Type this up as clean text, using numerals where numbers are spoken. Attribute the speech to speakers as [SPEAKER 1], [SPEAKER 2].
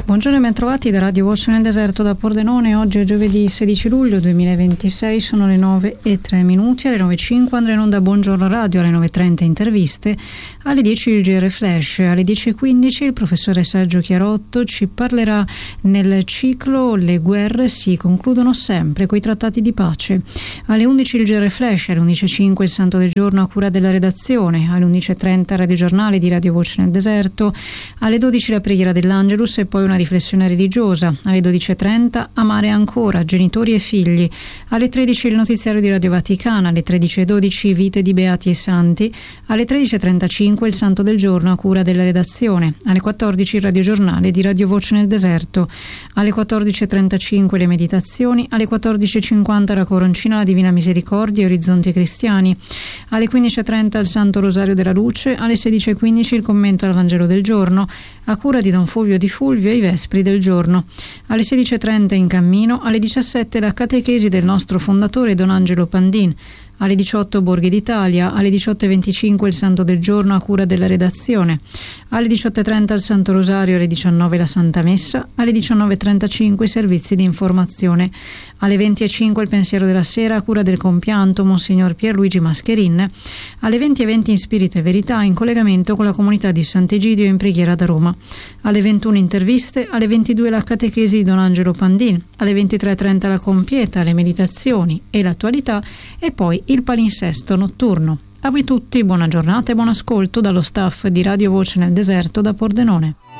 [SPEAKER 1] Buongiorno e ben trovati da Radio Voce nel Deserto da Pordenone. Oggi è giovedì 16 luglio 2026, sono le 9:03. Alle 9:05 andrà in onda Buongiorno Radio, alle 9:30 interviste, alle 10 il GR Flash, alle 10:15 il professore Sergio Chiarotto ci parlerà nel ciclo Le guerre si concludono sempre coi trattati di pace. Alle 11 il GR Flash, alle 11:05 il Santo del Giorno a cura della redazione, alle 11:30 Radio Giornale di Radio Voce nel Deserto, alle 12 la preghiera dell'Angelus e poi una riflessione religiosa, alle 12:30 Amare ancora, genitori e figli, alle 13 il notiziario di Radio Vaticana, alle 13:12 Vite di Beati e Santi, alle 13:35 il Santo del Giorno a cura della redazione, alle 14 il Radio Giornale di Radio Voce nel Deserto, alle 14:35 le meditazioni, alle 14:50 la Coroncina, la Divina Misericordia e Orizzonti Cristiani, alle 15:30 il Santo Rosario della Luce, alle 16:15 il commento al Vangelo del giorno a cura di Don Fulvio Di Fulvio e i Vespri del giorno, alle 16:30 In cammino, alle 17 la catechesi del nostro fondatore Don Angelo Pandin, alle 18 Borghi d'Italia, alle 18:25 il Santo del Giorno a cura della redazione, alle 18:30 il Santo Rosario, alle 19 la Santa Messa, alle 19:35 i servizi di informazione, alle 20:05 il Pensiero della Sera a cura del compianto Monsignor Pierluigi Mascherin, alle 20:20 in Spirito e Verità in collegamento con la comunità di Sant'Egidio in preghiera da Roma, alle 21 interviste, alle 22 la catechesi di Don Angelo Pandin, alle 23:30 la compieta, le meditazioni e l'attualità e poi il palinsesto notturno. A voi tutti buona giornata e buon ascolto dallo staff di Radio Voce nel Deserto da Pordenone.